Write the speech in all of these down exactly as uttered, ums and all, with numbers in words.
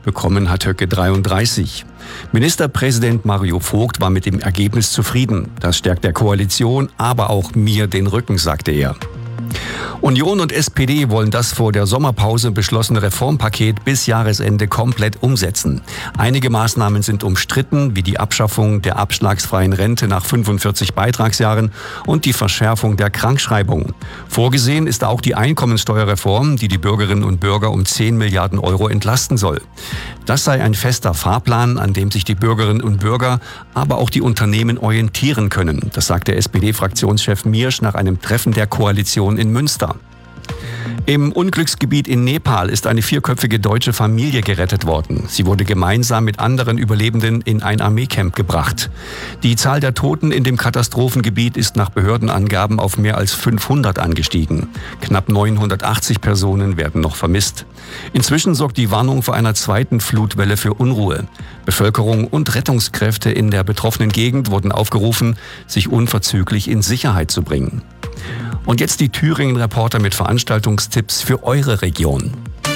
Bekommen hat Höcke dreiunddreißig. Ministerpräsident Mario Vogt war mit dem Ergebnis zufrieden. Das stärkt der Koalition, aber auch mir den Rücken, sagte er. Union und S P D wollen das vor der Sommerpause beschlossene Reformpaket bis Jahresende komplett umsetzen. Einige Maßnahmen sind umstritten, wie die Abschaffung der abschlagsfreien Rente nach fünfundvierzig Beitragsjahren und die Verschärfung der Krankschreibung. Vorgesehen ist auch die Einkommensteuerreform, die die Bürgerinnen und Bürger um zehn Milliarden Euro entlasten soll. Das sei ein fester Fahrplan, an dem sich die Bürgerinnen und Bürger, aber auch die Unternehmen orientieren können. Das sagte S P D-Fraktionschef Miersch nach einem Treffen der Koalition in Münster. Im Unglücksgebiet in Nepal ist eine vierköpfige deutsche Familie gerettet worden. Sie wurde gemeinsam mit anderen Überlebenden in ein Armeecamp gebracht. Die Zahl der Toten in dem Katastrophengebiet ist nach Behördenangaben auf mehr als fünfhundert angestiegen. Knapp neunhundertachtzig Personen werden noch vermisst. Inzwischen sorgt die Warnung vor einer zweiten Flutwelle für Unruhe. Bevölkerung und Rettungskräfte in der betroffenen Gegend wurden aufgerufen, sich unverzüglich in Sicherheit zu bringen. Und jetzt die Thüringen-Reporter mit Veranstaltungstipps für eure Region.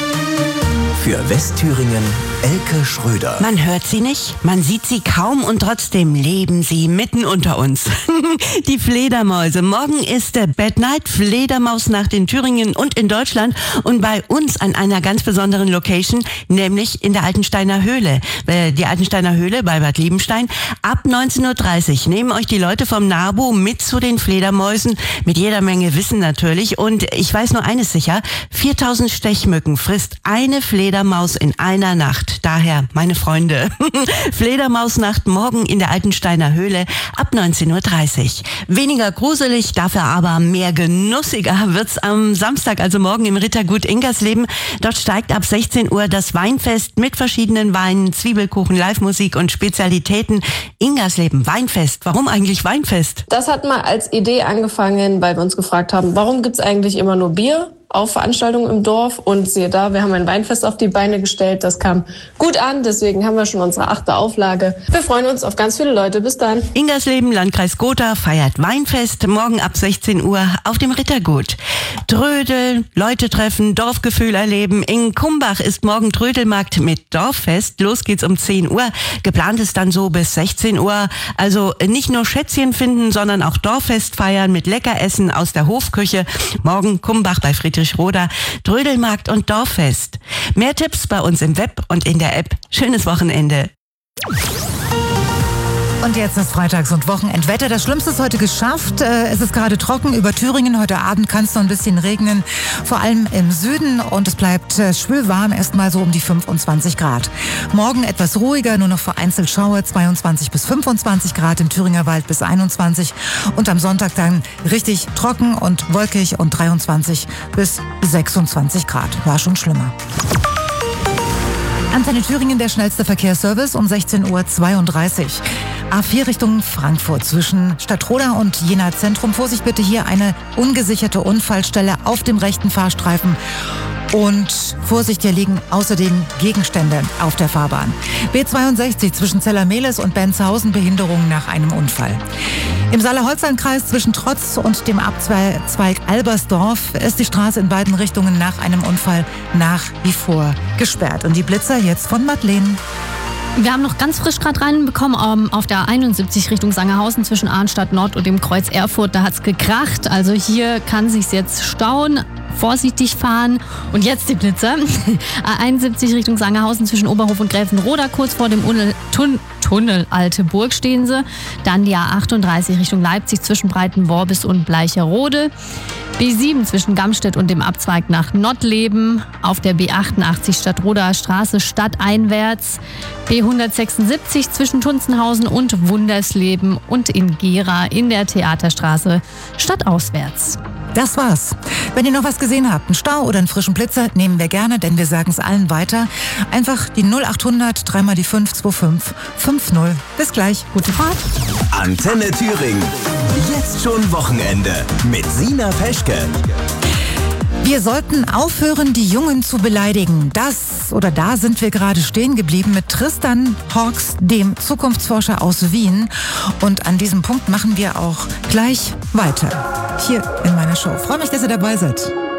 Für Westthüringen Elke Schröder. Man hört sie nicht, man sieht sie kaum und trotzdem leben sie mitten unter uns. Die Fledermäuse. Morgen ist der Bad Night Fledermausnacht in Thüringen und in Deutschland und bei uns an einer ganz besonderen Location, nämlich in der Altensteiner Höhle. Die Altensteiner Höhle bei Bad Liebenstein. Ab neunzehn Uhr dreißig nehmen euch die Leute vom NABU mit zu den Fledermäusen, mit jeder Menge Wissen natürlich. Und ich weiß nur eines sicher, viertausend Stechmücken frisst eine Fledermaus in einer Nacht. Daher, meine Freunde, Fledermausnacht morgen in der Altensteiner Höhle ab neunzehn Uhr dreißig. Weniger gruselig, dafür aber mehr genussiger wird's am Samstag, also morgen im Rittergut Ingersleben. Dort steigt ab sechzehn Uhr das Weinfest mit verschiedenen Weinen, Zwiebelkuchen, Live-Musik und Spezialitäten. Ingersleben, Weinfest. Warum eigentlich Weinfest? Das hat mal als Idee angefangen, weil wir uns gefragt haben, warum gibt's eigentlich immer nur Bier auf Veranstaltungen im Dorf? Und siehe da, wir haben ein Weinfest auf die Beine gestellt. Das kam gut an, deswegen haben wir schon unsere achte Auflage. Wir freuen uns auf ganz viele Leute. Bis dann. Ingersleben, Landkreis Gotha, feiert Weinfest morgen ab sechzehn Uhr auf dem Rittergut. Trödel, Leute treffen, Dorfgefühl erleben. In Kumbach ist morgen Trödelmarkt mit Dorffest. Los geht's um zehn Uhr. Geplant ist dann so bis sechzehn Uhr. Also nicht nur Schätzchen finden, sondern auch Dorffest feiern mit Leckeressen aus der Hofküche. Morgen Kumbach bei Friedrich Roda, Trödelmarkt und Dorffest. Mehr Tipps bei uns im Web und in der App. Schönes Wochenende. Und jetzt ist Freitags- und Wochenendwetter. Das Schlimmste ist heute geschafft. Es ist gerade trocken über Thüringen. Heute Abend kann es noch ein bisschen regnen, vor allem im Süden. Und es bleibt schwül warm, erstmal so um die fünfundzwanzig Grad. Morgen etwas ruhiger, nur noch vereinzelt Schauer, zweiundzwanzig bis fünfundzwanzig Grad, im Thüringer Wald bis einundzwanzig. Und am Sonntag dann richtig trocken und wolkig und dreiundzwanzig bis sechsundzwanzig Grad. War schon schlimmer. Antenne Thüringen, der schnellste Verkehrsservice um sechzehn Uhr zweiunddreißig. A vier Richtung Frankfurt zwischen Stadtroda und Jena Zentrum. Vorsicht bitte, hier eine ungesicherte Unfallstelle auf dem rechten Fahrstreifen. Und Vorsicht, hier liegen außerdem Gegenstände auf der Fahrbahn. B zweiundsechzig zwischen Zellermehles und Benzhausen, Behinderung nach einem Unfall. Im Saale-Holstein-Kreis zwischen Trotz und dem Abzweig Albersdorf ist die Straße in beiden Richtungen nach einem Unfall nach wie vor gesperrt. Und die Blitzer jetzt von Madeleine. Wir haben noch ganz frisch gerade reinbekommen um, auf der einundsiebzig Richtung Sangerhausen zwischen Arnstadt Nord und dem Kreuz Erfurt. Da hat's gekracht. Also hier kann sich's jetzt stauen. Vorsichtig fahren. Und jetzt die Blitzer. A einundsiebzig Richtung Sangerhausen zwischen Oberhof und Gräfenroda, kurz vor dem Tunnel, Tun, Tunnel Alte Burg stehen sie. Dann die A achtunddreißig Richtung Leipzig zwischen Breitenworbis und Bleicherode. B sieben zwischen Gamstedt und dem Abzweig nach Nottleben. Auf der B achtundachtzig Stadtroder Straße stadteinwärts. B hundertsechsundsiebzig zwischen Tunzenhausen und Wundersleben und in Gera in der Theaterstraße stadtauswärts. Das war's. Wenn ihr noch was gesehen habt, einen Stau oder einen frischen Blitzer, nehmen wir gerne, denn wir sagen es allen weiter. Einfach die null achthundert, dreimal die fünf zwei fünf fünf null. Bis gleich. Gute Fahrt. Antenne Thüringen. Jetzt schon Wochenende mit Sina Peschke. Wir sollten aufhören, die Jungen zu beleidigen. Das oder da sind wir gerade stehen geblieben mit Tristan Hawks, dem Zukunftsforscher aus Wien. Und an diesem Punkt machen wir auch gleich weiter. Hier in meiner Show. Freue mich, dass ihr dabei seid.